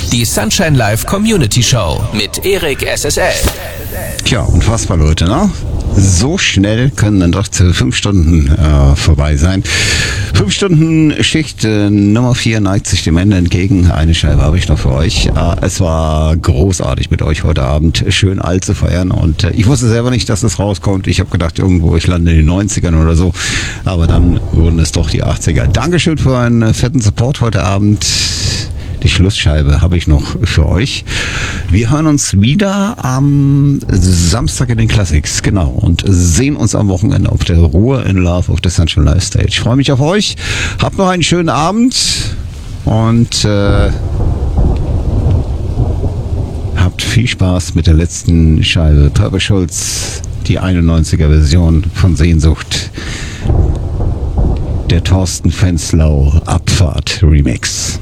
Die Sunshine Live Community Show mit Erik SSL. Tja, unfassbar, Leute, ne? So schnell können dann doch 5 Stunden vorbei sein. 5 Stunden Schicht Nummer 4 neigt sich dem Ende entgegen. Eine Scheibe habe ich noch für euch. Es war großartig mit euch heute Abend. Schön alt zu feiern. Und ich wusste selber nicht, dass es rauskommt. Ich habe gedacht, irgendwo, ich lande in den 90ern oder so. Aber dann wurden es doch die 80er. Dankeschön für einen fetten Support heute Abend. Die Schlussscheibe habe ich noch für euch. Wir hören uns wieder am Samstag in den Classics, genau, und sehen uns am Wochenende auf der Ruhe in Love auf der Sunshine Live Stage. Ich freue mich auf euch. Habt noch einen schönen Abend und habt viel Spaß mit der letzten Scheibe. Purple Schulz, die 91er Version von Sehnsucht. Der Thorsten Fenslau Abfahrt Remix.